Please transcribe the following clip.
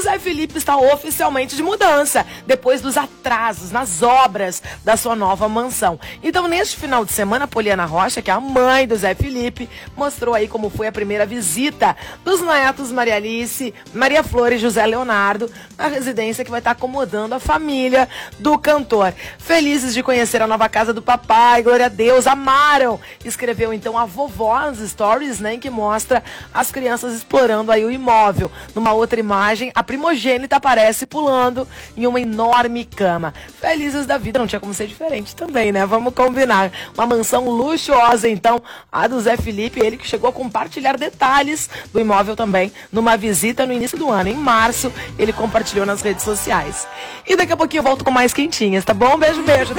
Zé Felipe está oficialmente de mudança, depois dos atrasos nas obras da sua nova mansão. Então, neste final de semana, a Poliana Rocha, que é a mãe do Zé Felipe, mostrou aí como foi a primeira visita dos netos Maria Alice, Maria Flor e José Leonardo, na residência que vai estar acomodando a família do cantor. Felizes de conhecer a nova casa do papai, glória a Deus, amaram. Escreveu então a vovó nos stories, né, em que mostra as crianças explorando aí o imóvel. Numa outra imagem, a primogênita aparece pulando em uma enorme cama. Felizes da vida, não tinha como ser diferente também, né? Vamos combinar. Uma mansão luxuosa, então, a do Zé Felipe, ele que chegou a compartilhar detalhes do imóvel também numa visita no início do ano. Em março, ele compartilhou nas redes sociais. E daqui a pouquinho eu volto com mais quentinhas, tá bom? Beijo, beijo.